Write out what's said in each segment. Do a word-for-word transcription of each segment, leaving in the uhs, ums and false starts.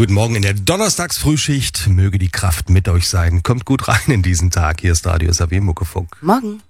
Guten Morgen in der Donnerstagsfrühschicht. Möge die Kraft mit euch sein. Kommt gut rein in diesen Tag. Hier ist Radio S A W Muckefunk. Morgen.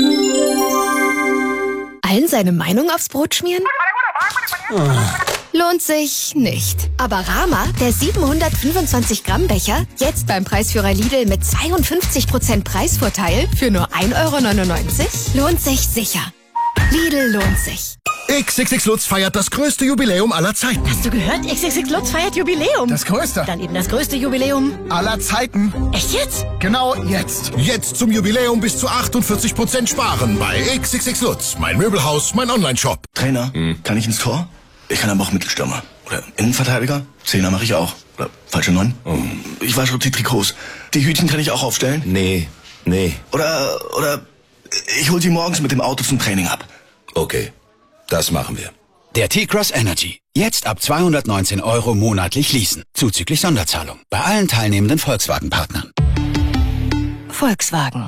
Allen seine Meinung aufs Brot schmieren? Oh. Lohnt sich nicht. Aber Rama, der siebenhundertfünfundzwanzig Gramm Becher, jetzt beim Preisführer Lidl mit zweiundfünfzig Prozent Preisvorteil für nur ein Euro neunundneunzig, lohnt sich sicher. Lidl lohnt sich. X X X Lutz feiert das größte Jubiläum aller Zeiten. Hast du gehört? X X X Lutz feiert Jubiläum. Das größte. Dann eben das größte Jubiläum aller Zeiten. Echt jetzt? Genau jetzt. Jetzt zum Jubiläum bis zu achtundvierzig Prozent sparen bei X X X Lutz. Mein Möbelhaus, mein Online-Shop. Trainer, hm. kann ich ins Tor? Ich kann aber auch Mittelstürmer. Oder Innenverteidiger. Zehner mache ich auch. Oder falsche Neun. Oh. Ich wasche die Trikots. Die Hütchen kann ich auch aufstellen. Nee, nee. Oder, oder ich hol sie morgens mit dem Auto zum Training ab. Okay, das machen wir. Der T-Cross Energy. Jetzt ab zweihundertneunzehn Euro monatlich leasen. Zuzüglich Sonderzahlung. Bei allen teilnehmenden Volkswagen-Partnern. Volkswagen.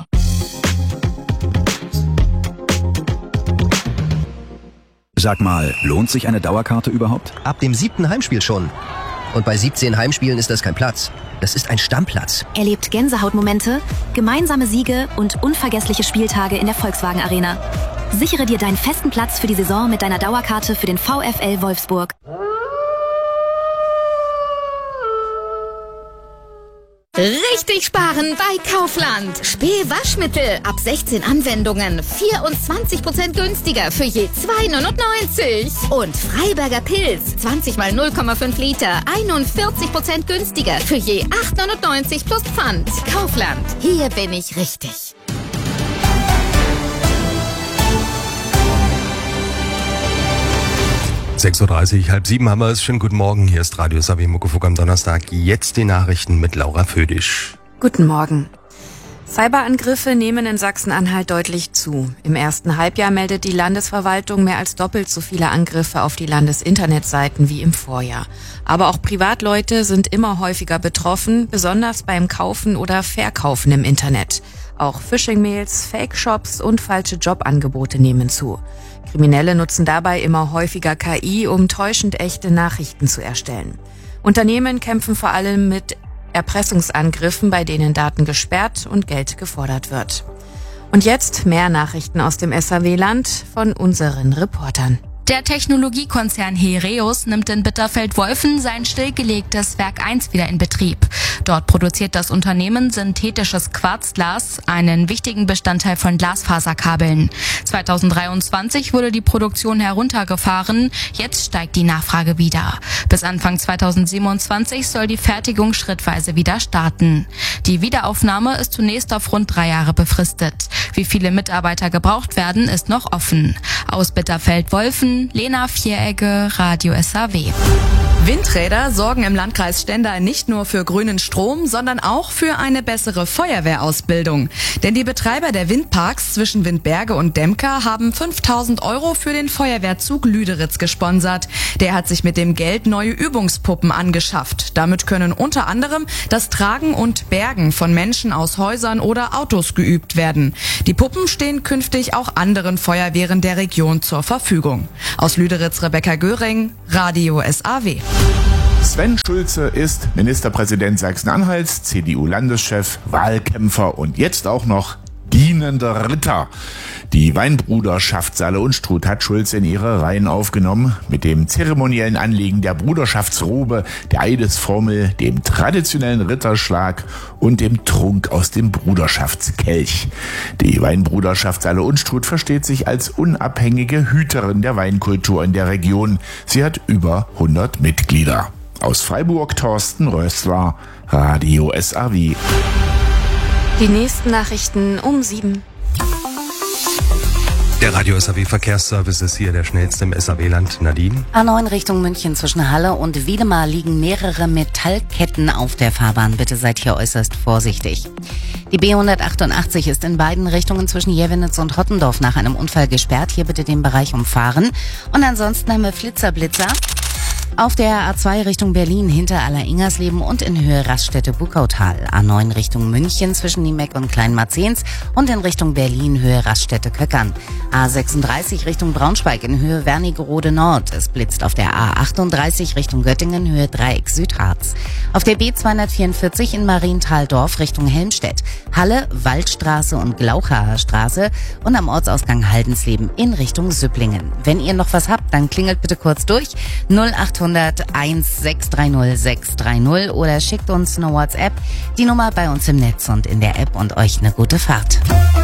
Sag mal, lohnt sich eine Dauerkarte überhaupt? Ab dem siebten Heimspiel schon. Und bei siebzehn Heimspielen ist das kein Platz. Das ist ein Stammplatz. Erlebt Gänsehautmomente, gemeinsame Siege und unvergessliche Spieltage in der Volkswagen Arena. Sichere dir deinen festen Platz für die Saison mit deiner Dauerkarte für den VfL Wolfsburg. Richtig sparen bei Kaufland. Spee-Waschmittel ab sechzehn Anwendungen. vierundzwanzig Prozent günstiger für je zwei neunundneunzig. Und Freiberger Pilz. zwanzig mal null Komma fünf Liter. einundvierzig Prozent günstiger für je acht neunundneunzig plus Pfand. Kaufland. Hier bin ich richtig. sechs Uhr dreißig, halb sieben haben wir es. Schönen guten Morgen. Hier ist Radio S A W Muckefunk am Donnerstag. Jetzt die Nachrichten mit Laura Födisch. Guten Morgen. Cyberangriffe nehmen in Sachsen-Anhalt deutlich zu. Im ersten Halbjahr meldet die Landesverwaltung mehr als doppelt so viele Angriffe auf die Landesinternetseiten wie im Vorjahr. Aber auch Privatleute sind immer häufiger betroffen, besonders beim Kaufen oder Verkaufen im Internet. Auch Phishing-Mails, Fake-Shops und falsche Jobangebote nehmen zu. Kriminelle nutzen dabei immer häufiger K I, um täuschend echte Nachrichten zu erstellen. Unternehmen kämpfen vor allem mit Erpressungsangriffen, bei denen Daten gesperrt und Geld gefordert wird. Und jetzt mehr Nachrichten aus dem S A W-Land von unseren Reportern. Der Technologiekonzern Heraeus nimmt in Bitterfeld-Wolfen sein stillgelegtes Werk eins wieder in Betrieb. Dort produziert das Unternehmen synthetisches Quarzglas, einen wichtigen Bestandteil von Glasfaserkabeln. zweitausenddreiundzwanzig wurde die Produktion heruntergefahren, jetzt steigt die Nachfrage wieder. Bis Anfang zweitausendsiebenundzwanzig soll die Fertigung schrittweise wieder starten. Die Wiederaufnahme ist zunächst auf rund drei Jahre befristet. Wie viele Mitarbeiter gebraucht werden, ist noch offen. Aus Bitterfeld-Wolfen Lena Vieregge, Radio S A W. Windräder sorgen im Landkreis Stendal nicht nur für grünen Strom, sondern auch für eine bessere Feuerwehrausbildung. Denn die Betreiber der Windparks zwischen Windberge und Demka haben fünftausend Euro für den Feuerwehrzug Lüderitz gesponsert. Der hat sich mit dem Geld neue Übungspuppen angeschafft. Damit können unter anderem das Tragen und Bergen von Menschen aus Häusern oder Autos geübt werden. Die Puppen stehen künftig auch anderen Feuerwehren der Region zur Verfügung. Aus Lüderitz Rebecca Göring, Radio S A W. Sven Schulze ist Ministerpräsident Sachsen-Anhalts, C D U-Landeschef, Wahlkämpfer und jetzt auch noch dienender Ritter. Die Weinbruderschaft Saale Unstrut hat Schulze in ihre Reihen aufgenommen. Mit dem zeremoniellen Anlegen der Bruderschaftsrobe, der Eidesformel, dem traditionellen Ritterschlag und dem Trunk aus dem Bruderschaftskelch. Die Weinbruderschaft Saale Unstrut versteht sich als unabhängige Hüterin der Weinkultur in der Region. Sie hat über hundert Mitglieder. Aus Freiburg Thorsten Rössler, Radio S A W. Die nächsten Nachrichten um sieben. Der Radio S A W Verkehrsservice ist hier der schnellste im S A W-Land. Nadine? A neun Richtung München zwischen Halle und Wiedemar liegen mehrere Metallketten auf der Fahrbahn. Bitte seid hier äußerst vorsichtig. Die B hundertachtundachtzig ist in beiden Richtungen zwischen Jevenitz und Hottendorf nach einem Unfall gesperrt. Hier bitte den Bereich umfahren. Und ansonsten haben wir Flitzerblitzer. Auf der A zwei Richtung Berlin hinter Aller-Ingersleben und in Höhe Raststätte-Bukautal. A neun Richtung München zwischen Niemeck und Kleinmarzens und in Richtung Berlin Höhe Raststätte-Köckern. A sechsunddreißig Richtung Braunschweig in Höhe Wernigerode Nord. Es blitzt auf der A achtunddreißig Richtung Göttingen Höhe Dreieck Südharz. Auf der B zweihundertvierundvierzig in Marienthal-Dorf Richtung Helmstedt. Halle, Waldstraße und Glauchaer Straße und am Ortsausgang Haldensleben in Richtung Süpplingen. Wenn ihr noch was habt, dann klingelt bitte kurz durch null achthundert eins sechs drei null sechs drei null oder schickt uns eine WhatsApp, die Nummer bei uns im Netz und in der App und euch eine gute Fahrt.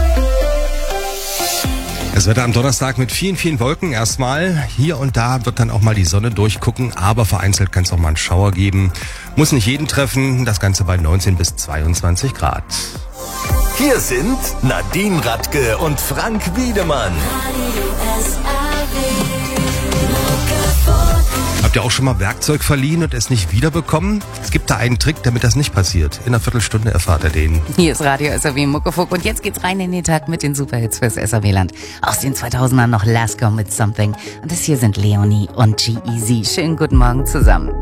Das Wetter am Donnerstag mit vielen, vielen Wolken erstmal. Hier und da wird dann auch mal die Sonne durchgucken, aber vereinzelt kann es auch mal einen Schauer geben. Muss nicht jeden treffen, das Ganze bei neunzehn bis zweiundzwanzig Grad. Hier sind Nadine Radke und Frank Wiedemann. Habt ihr auch schon mal Werkzeug verliehen und es nicht wiederbekommen? Es gibt da einen Trick, damit das nicht passiert. In einer Viertelstunde erfahrt ihr den. Hier ist Radio S R W Muckefuck und jetzt geht's rein in den Tag mit den Superhits fürs S R W-Land. Aus den zweitausendern noch Lasko mit Something. Und das hier sind Leonie und G-Eazy. Schönen guten Morgen zusammen.